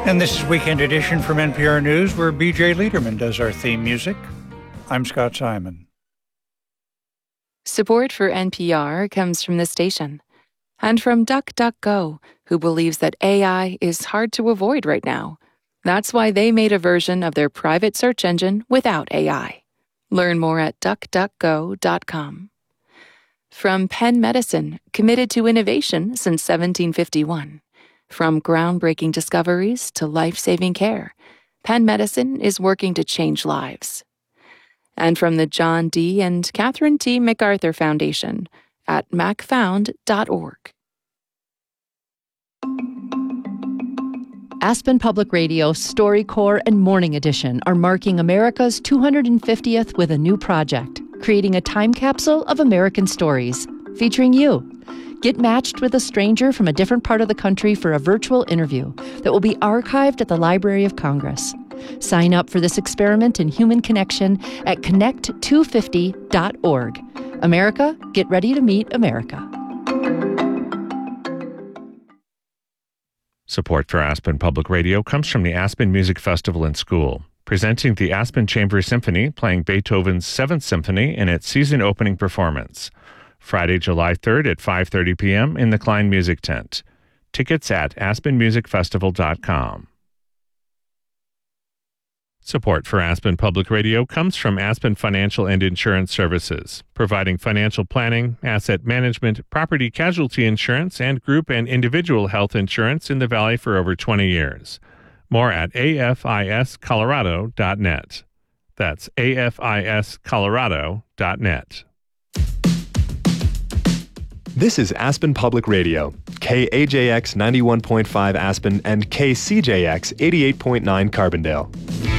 And this is Weekend Edition from NPR News, where B.J. Liederman does our theme music. I'm Scott Simon. Support for NPR comes from the station and from DuckDuckGo, who believes that AI is hard to avoid right now. That's why they made a version of their private search engine without AI. Learn more at duckduckgo.com. From Penn Medicine, committed to innovation since 1751. From groundbreaking discoveries to life-saving care, Penn Medicine is working to change lives. And from the John D. and Catherine T. MacArthur Foundation at macfound.org. Aspen Public Radio, StoryCorps, and Morning Edition are marking America's 250th with a new project, creating a time capsule of American stories, featuring you. Get matched with a stranger from a different part of the country for a virtual interview that will be archived at the Library of Congress. Sign up for this experiment in human connection at connect250.org. America, get ready to meet America. Support for Aspen Public Radio comes from the Aspen Music Festival and School, presenting the Aspen Chamber Symphony playing Beethoven's 7th Symphony in its season opening performance. Friday, July 3rd at 5:30 p.m. in the Klein Music Tent. Tickets at aspenmusicfestival.com. Support for Aspen Public Radio comes from Aspen Financial and Insurance Services, providing financial planning, asset management, property casualty insurance, and group and individual health insurance in the Valley for over 20 years. More at afiscolorado.net. That's afiscolorado.net. This is Aspen Public Radio, KAJX 91.5 Aspen and KCJX 88.9 Carbondale.